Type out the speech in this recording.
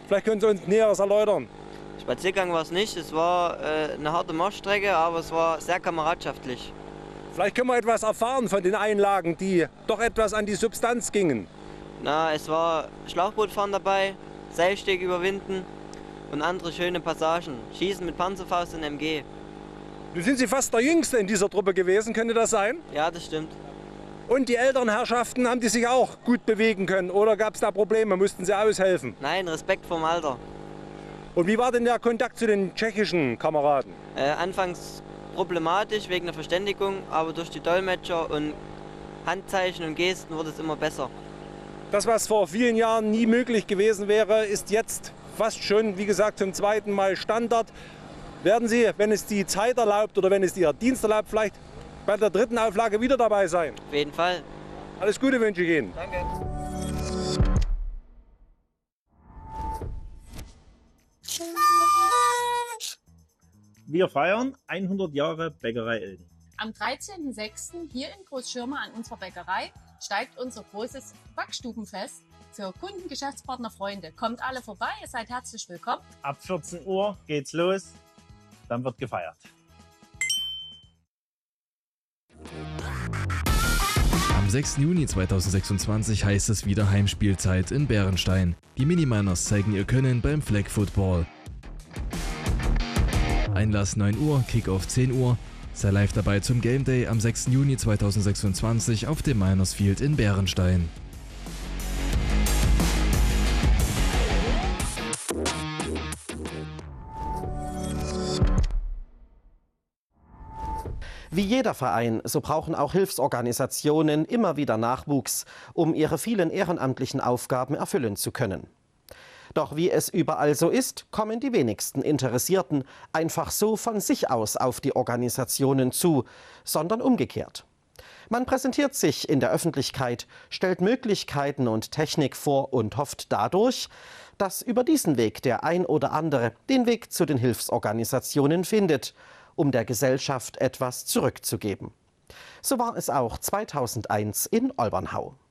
Vielleicht können Sie uns Näheres erläutern. Spaziergang war es nicht, es war eine harte Marschstrecke, aber es war sehr kameradschaftlich. Vielleicht können wir etwas erfahren von den Einlagen, die doch etwas an die Substanz gingen. Na, es war Schlauchbootfahren dabei, Seilsteg überwinden und andere schöne Passagen. Schießen mit Panzerfaust und MG. Nun sind Sie fast der Jüngste in dieser Truppe gewesen, könnte das sein? Ja, das stimmt. Und die älteren Herrschaften, haben die sich auch gut bewegen können oder gab es da Probleme, mussten sie aushelfen? Nein, Respekt vorm Alter. Und wie war denn der Kontakt zu den tschechischen Kameraden? Anfangs problematisch wegen der Verständigung, aber durch die Dolmetscher und Handzeichen und Gesten wurde es immer besser. Das, was vor vielen Jahren nie möglich gewesen wäre, ist jetzt fast schon, wie gesagt, zum zweiten Mal Standard. Werden Sie, wenn es die Zeit erlaubt oder wenn es Ihr Dienst erlaubt, vielleicht bei der dritten Auflage wieder dabei sein? Auf jeden Fall. Alles Gute wünsche ich Ihnen. Danke. Wir feiern 100 Jahre Bäckerei Oelden. Am 13.06. hier in Großschirma an unserer Bäckerei steigt unser großes Backstubenfest für Kunden, Geschäftspartner, Freunde. Kommt alle vorbei, ihr seid herzlich willkommen. Ab 14 Uhr geht's los, dann wird gefeiert. Am 6. Juni 2026 heißt es wieder Heimspielzeit in Bärenstein. Die Miniminers zeigen ihr Können beim Flag Football. Einlass 9 Uhr, Kickoff 10 Uhr. Sei live dabei zum Game Day am 6. Juni 2026 auf dem Miners Field in Bärenstein. Wie jeder Verein, so brauchen auch Hilfsorganisationen immer wieder Nachwuchs, um ihre vielen ehrenamtlichen Aufgaben erfüllen zu können. Doch wie es überall so ist, kommen die wenigsten Interessierten einfach so von sich aus auf die Organisationen zu, sondern umgekehrt. Man präsentiert sich in der Öffentlichkeit, stellt Möglichkeiten und Technik vor und hofft dadurch, dass über diesen Weg der ein oder andere den Weg zu den Hilfsorganisationen findet, um der Gesellschaft etwas zurückzugeben. So war es auch 2001 in Olbernhau.